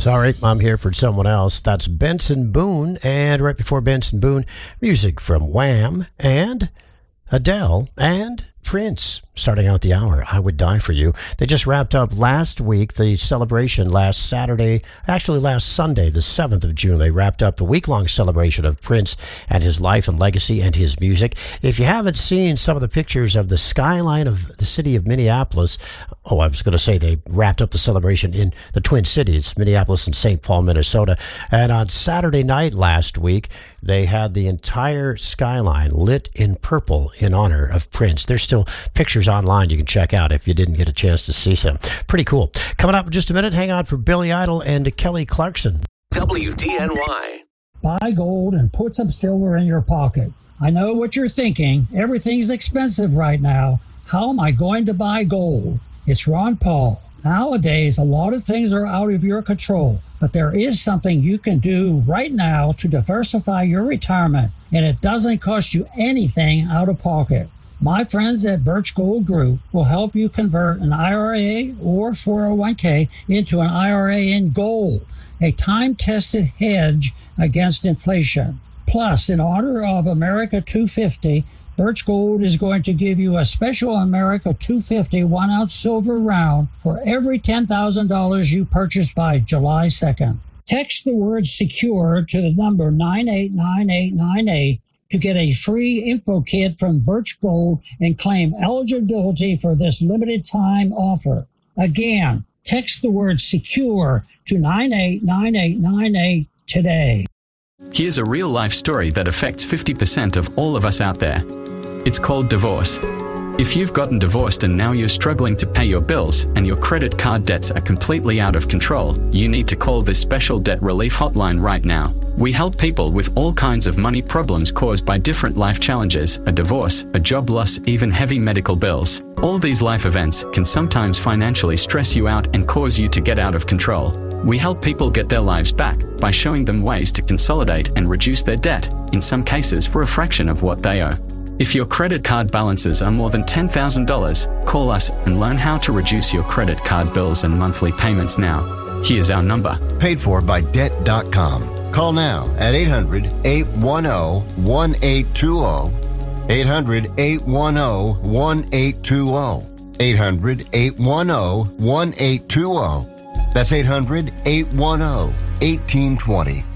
Sorry, I'm here for someone else. That's Benson Boone. And right before Benson Boone, music from Wham! And Adele and Prince. Starting out the hour, I Would Die For You. They just wrapped up last week, the celebration last Saturday, actually last Sunday, the 7th of June. They wrapped up the week-long celebration of Prince and his life and legacy and his music. If you haven't seen some of the pictures of the skyline of the city of Minneapolis, I was going to say they wrapped up the celebration in the Twin Cities, Minneapolis and St. Paul, Minnesota. And on Saturday night last week, they had the entire skyline lit in purple in honor of Prince. There's still pictures online you can check out if you didn't get a chance to see some. Pretty cool. Coming up in just a minute, hang on for Billy Idol and Kelly Clarkson. WDNY. Buy gold and put some silver in your pocket. I know what you're thinking. Everything's expensive right now. How am I going to buy gold? It's Ron Paul. Nowadays, a lot of things are out of your control, but there is something you can do right now to diversify your retirement, and it doesn't cost you anything out of pocket. My friends at Birch Gold Group will help you convert an IRA or 401k into an IRA in gold, a time-tested hedge against inflation. Plus, in honor of America 250, Birch Gold is going to give you a special America 250 1-ounce silver round for every $10,000 you purchase by July 2nd. Text the word SECURE to the number 989898 to get a free info kit from Birch Gold and claim eligibility for this limited time offer. Again, text the word SECURE to 989898 today. Here's a real-life story that affects 50% of all of us out there. It's called divorce. If you've gotten divorced and now you're struggling to pay your bills and your credit card debts are completely out of control, you need to call this special debt relief hotline right now. We help people with all kinds of money problems caused by different life challenges, a divorce, a job loss, even heavy medical bills. All these life events can sometimes financially stress you out and cause you to get out of control. We help people get their lives back by showing them ways to consolidate and reduce their debt, in some cases for a fraction of what they owe. If your credit card balances are more than $10,000, call us and learn how to reduce your credit card bills and monthly payments now. Here's our number. Paid for by Debt.com. Call now at 800-810-1820. 800-810-1820. 800-810-1820. That's 800-810-1820.